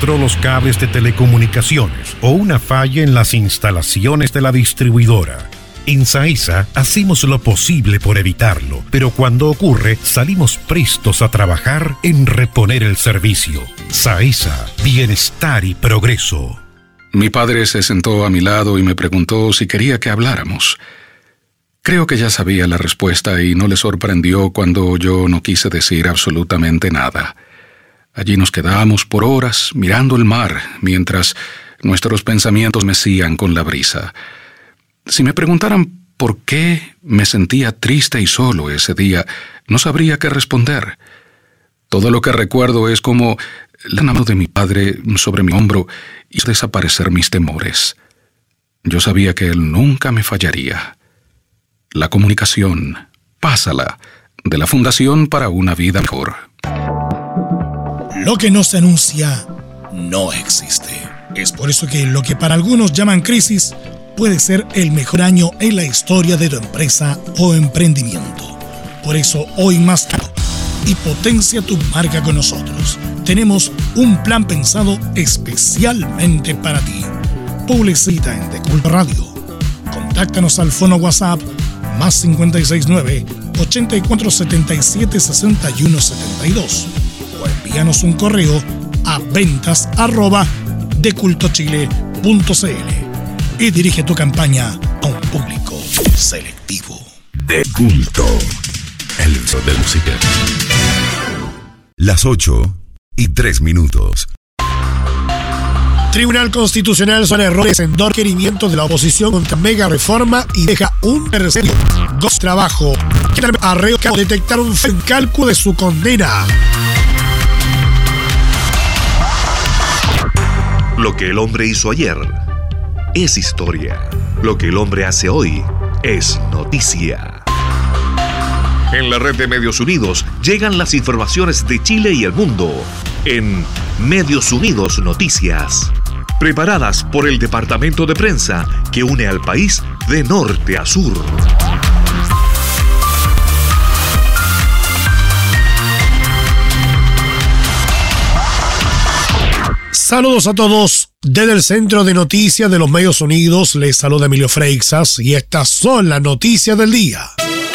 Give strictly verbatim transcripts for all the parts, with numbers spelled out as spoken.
arrastró los cables de telecomunicaciones o una falla en las instalaciones de la distribuidora. En SAESA hacemos lo posible por evitarlo, pero cuando ocurre salimos prestos a trabajar en reponer el servicio. SAESA, bienestar y progreso. Mi padre se sentó a mi lado y me preguntó si quería que habláramos. Creo que ya sabía la respuesta y no le sorprendió cuando yo no quise decir absolutamente nada. Allí nos quedábamos por horas mirando el mar, mientras nuestros pensamientos mecían con la brisa. Si me preguntaran por qué me sentía triste y solo ese día, no sabría qué responder. Todo lo que recuerdo es como la mano de mi padre sobre mi hombro hizo desaparecer mis temores. Yo sabía que él nunca me fallaría. La comunicación, pásala, de la Fundación para una Vida Mejor. Lo que no se anuncia no existe. Es por eso que lo que para algunos llaman crisis puede ser el mejor año en la historia de tu empresa o emprendimiento. Por eso hoy más tarde, y potencia tu marca con nosotros. Tenemos un plan pensado especialmente para ti. Publicita en Deculto Radio. Contáctanos al fono WhatsApp más cinco seis nueve, ocho cuatro siete siete, seis uno siete dos o envíanos un correo a ventas arroba decultochile punto cl y dirige tu campaña a un público selectivo. De Culto, el uso de música. Las ocho y tres minutos. Tribunal Constitucional sobre errores en dos requerimientos de la oposición contra mega reforma y deja un tercer dos trabajo. Arreo que detectaron en cálculo de su condena. Lo que el hombre hizo ayer es historia. Lo que el hombre hace hoy es noticia. En la red de Medios Unidos llegan las informaciones de Chile y el mundo en Medios Unidos Noticias, preparadas por el departamento de prensa que une al país de norte a sur. Saludos a todos. Desde el Centro de Noticias de los Medios Unidos les saluda Emilio Freixas y estas son las noticias del día.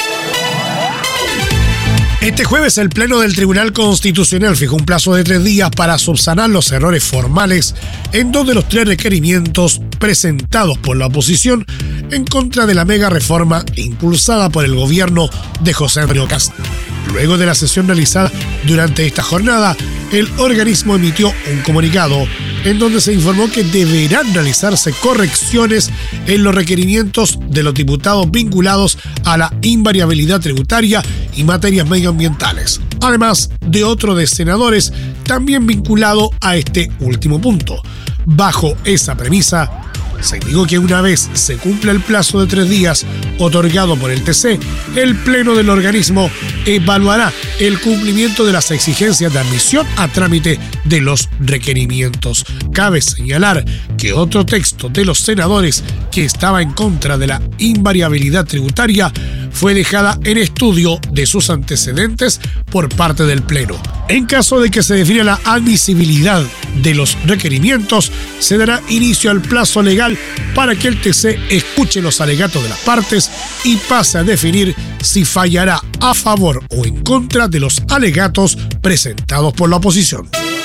Este jueves el Pleno del Tribunal Constitucional fijó un plazo de tres días para subsanar los errores formales en dos de los tres requerimientos presentados por la oposición en contra de la mega reforma impulsada por el gobierno de José Antonio Kast. Luego de la sesión realizada durante esta jornada, el organismo emitió un comunicado en donde se informó que deberán realizarse correcciones en los requerimientos de los diputados vinculados a la invariabilidad tributaria y materias medioambientales, además de otro de senadores también vinculado a este último punto. Bajo esa premisa, se indicó que una vez se cumpla el plazo de tres días otorgado por el T C, el Pleno del organismo evaluará el cumplimiento de las exigencias de admisión a trámite de los requerimientos. Cabe señalar que otro texto de los senadores que estaba en contra de la invariabilidad tributaria fue dejada en estudio de sus antecedentes por parte del Pleno. En caso de que se defina la admisibilidad de los requerimientos, se dará inicio al plazo legal para que el T C escuche los alegatos de las partes y pase a definir si fallará a favor o en contra de los alegatos presentados por la oposición.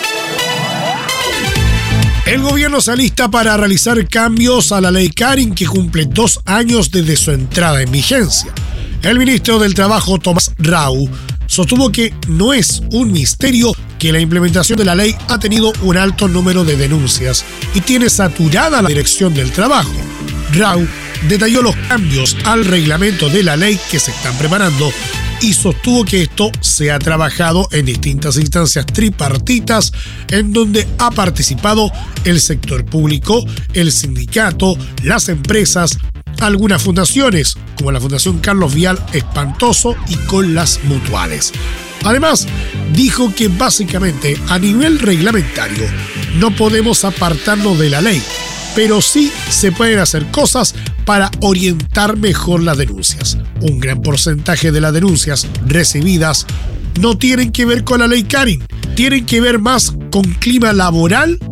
El gobierno se alista para realizar cambios a la ley Carin, que cumple dos años desde su entrada en vigencia. El ministro del Trabajo, Tomás Rau, sostuvo que no es un misterio que la implementación de la ley ha tenido un alto número de denuncias y tiene saturada la dirección del trabajo. Rau detalló los cambios al reglamento de la ley que se están preparando y sostuvo que esto se ha trabajado en distintas instancias tripartitas en donde ha participado el sector público, el sindicato, las empresas, algunas fundaciones, como la Fundación Carlos Vial Espantoso, y con las mutuales. Además, dijo que básicamente a nivel reglamentario no podemos apartarnos de la ley, pero sí se pueden hacer cosas para orientar mejor las denuncias. Un gran porcentaje de las denuncias recibidas no tienen que ver con la ley Carin, tienen que ver más con clima laboral